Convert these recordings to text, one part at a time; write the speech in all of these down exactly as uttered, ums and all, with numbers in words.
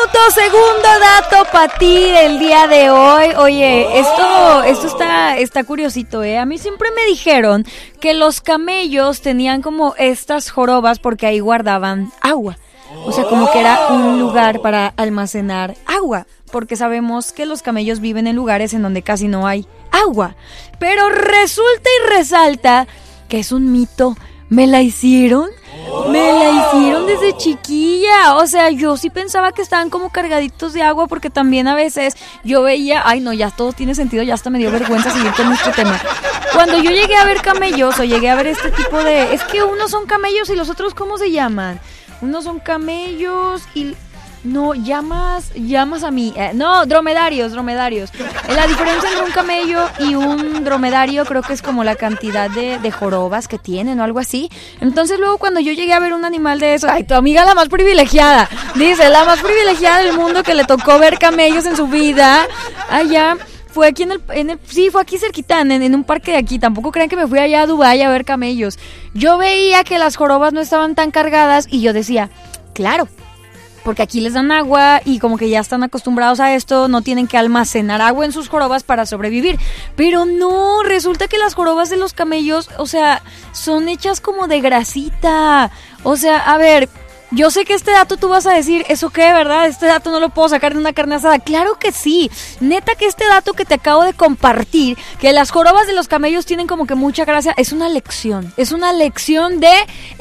minutos, segundo dato para ti del día de hoy. Oye, esto, esto está, está curiosito, ¿eh? A mí siempre me dijeron que los camellos tenían como estas jorobas porque ahí guardaban agua. O sea, como que era un lugar para almacenar agua, porque sabemos que los camellos viven en lugares en donde casi no hay agua. Pero resulta y resalta que es un mito. ¿Me la hicieron? Me la hicieron desde chiquilla. O sea, yo sí pensaba que estaban como cargaditos de agua, porque también a veces yo veía... Ay, no, ya todo tiene sentido, ya hasta me dio vergüenza seguir con este tema. Cuando yo llegué a ver camellos o llegué a ver este tipo de... Es que unos son camellos y los otros, ¿cómo se llaman? Unos son camellos y... No, llamas, llamas a mí. Eh, no, dromedarios, dromedarios. La diferencia entre un camello y un dromedario creo que es como la cantidad de, de jorobas que tienen o algo así. Entonces luego cuando yo llegué a ver un animal de eso, ay, tu amiga la más privilegiada, dice, la más privilegiada del mundo que le tocó ver camellos en su vida, allá... Fue aquí en el, en el, sí, fue aquí cerquita, en, en un parque de aquí. Tampoco crean que me fui allá a Dubái a ver camellos. Yo veía que las jorobas no estaban tan cargadas y yo decía, claro, porque aquí les dan agua y como que ya están acostumbrados a esto, no tienen que almacenar agua en sus jorobas para sobrevivir. Pero no, resulta que las jorobas de los camellos, o sea, son hechas como de grasita. O sea, a ver... Yo sé que este dato tú vas a decir, ¿eso qué, verdad? Este dato no lo puedo sacar de una carne asada. Claro que sí. Neta que este dato que te acabo de compartir, que las jorobas de los camellos tienen como que mucha grasa, es una lección. Es una lección de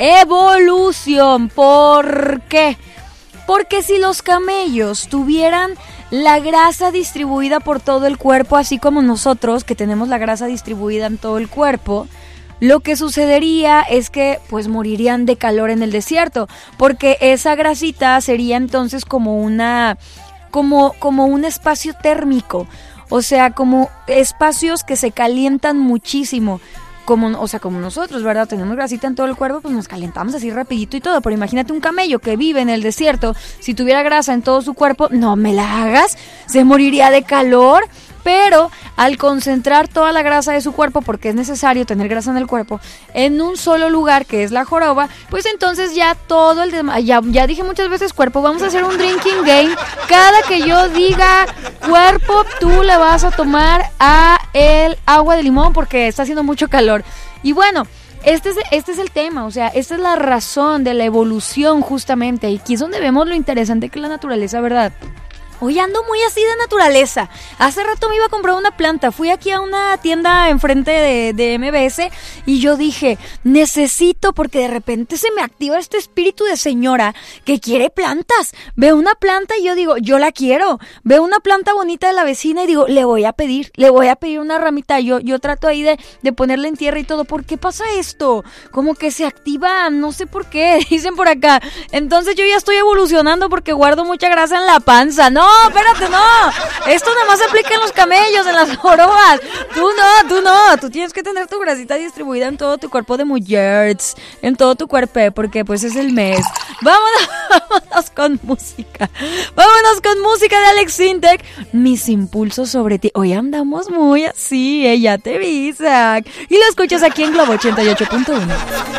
evolución. ¿Por qué? Porque si los camellos tuvieran la grasa distribuida por todo el cuerpo, así como nosotros, que tenemos la grasa distribuida en todo el cuerpo... Lo que sucedería es que pues morirían de calor en el desierto, porque esa grasita sería entonces como una como como un espacio térmico, o sea, como espacios que se calientan muchísimo. Como, o sea, como nosotros, ¿verdad? Tenemos grasita en todo el cuerpo, pues nos calentamos así rapidito y todo. Pero imagínate un camello que vive en el desierto, si tuviera grasa en todo su cuerpo, no me la hagas, se moriría de calor. Pero al concentrar toda la grasa de su cuerpo, porque es necesario tener grasa en el cuerpo, en un solo lugar, que es la joroba, pues entonces ya todo el demás, ya, ya dije muchas veces cuerpo, vamos a hacer un drinking game. Cada que yo diga cuerpo, tú le vas a tomar a el agua de limón porque está haciendo mucho calor. Y bueno, este es, este es el tema, o sea, esta es la razón de la evolución justamente. Y aquí es donde vemos lo interesante que es la naturaleza, ¿verdad? Hoy ando muy así de naturaleza. Hace rato me iba a comprar una planta. Fui aquí a una tienda enfrente de, de M B S y yo dije, necesito, porque de repente se me activa este espíritu de señora que quiere plantas. Veo una planta y yo digo, yo la quiero. Veo una planta bonita de la vecina y digo, le voy a pedir, le voy a pedir una ramita. Yo, yo trato ahí de, de ponerla en tierra y todo. ¿Por qué pasa esto? Como que se activa, no sé por qué, dicen por acá. Entonces yo ya estoy evolucionando porque guardo mucha grasa en la panza. No, No, espérate, no. Esto nada más se aplica en los camellos, en las jorobas. Tú no, tú no. Tú tienes que tener tu grasita distribuida en todo tu cuerpo de mujeres, en todo tu cuerpo, porque pues es el mes. Vámonos, vámonos con música. Vámonos con música de Alex Sintek. Mis impulsos sobre ti. Hoy andamos muy así, eh, ya te vi, Isaac. Y lo escuchas aquí en Globo ochenta y ocho punto uno.